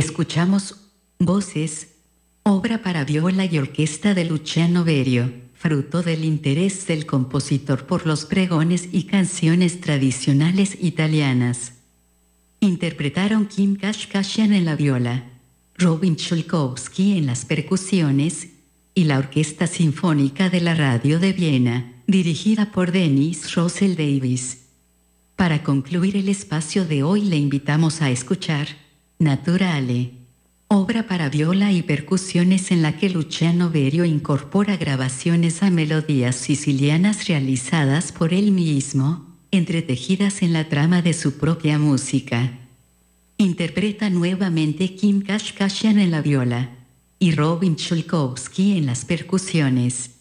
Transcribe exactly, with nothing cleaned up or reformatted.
Escuchamos Voces, obra para viola y orquesta de Luciano Berio, fruto del interés del compositor por los pregones y canciones tradicionales italianas. Interpretaron Kim Kashkashian en la viola, Robin Chulkowski en las percusiones, y la Orquesta Sinfónica de la Radio de Viena, dirigida por Dennis Russell Davis. Para concluir el espacio de hoy le invitamos a escuchar Naturale, obra para viola y percusiones en la que Luciano Berio incorpora grabaciones a melodías sicilianas realizadas por él mismo, entretejidas en la trama de su propia música. Interpreta nuevamente Kim Kashkashian en la viola y Robin Chulkowski en las percusiones.